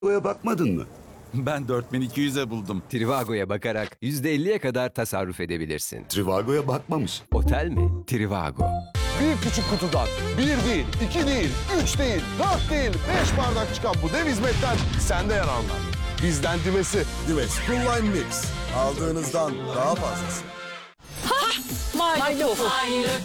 Trivago'ya bakmadın mı? Ben 4200'e buldum. Trivago'ya bakarak %50'ye kadar tasarruf edebilirsin. Trivago'ya bakmamış. Otel mi? Trivago. Bir küçük kutudan 1 değil, 2 değil, 3 değil, 4 değil, 5 bardak çıkan bu dev hizmetten sen de yararlan. Bizden dimesi. Dives Cool Line Mix. Aldığınızdan daha fazlası. Milo.